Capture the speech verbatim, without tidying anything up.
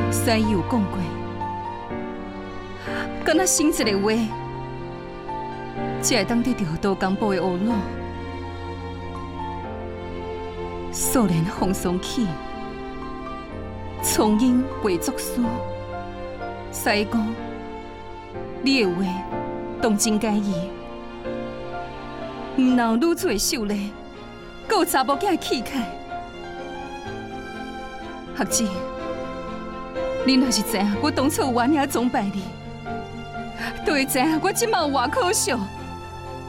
师伊有讲过，敢若生一个话，才会当得到道公布的乌鲁。素莲风霜起，苍鹰陪作书。师讲，你的话当真介意，毋然有女子的秀丽，阁有查某囝的气概。学姊，你若是知影我当初有偌尔崇拜你，就会知影我即马有偌可惜。